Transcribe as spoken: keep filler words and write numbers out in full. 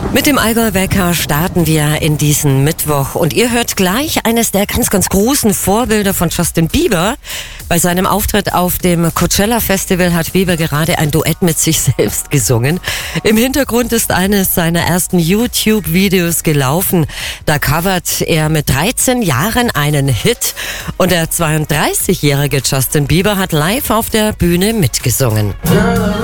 Mit dem Allgäu-Wecker starten wir in diesen Mittwoch und ihr hört gleich eines der ganz, ganz großen Vorbilder von Justin Bieber. Bei seinem Auftritt auf dem Coachella Festival hat Bieber gerade ein Duett mit sich selbst gesungen. Im Hintergrund ist eines seiner ersten YouTube-Videos gelaufen. Da covert er mit dreizehn Jahren einen Hit und der zweiunddreißigjährige Justin Bieber hat live auf der Bühne mitgesungen.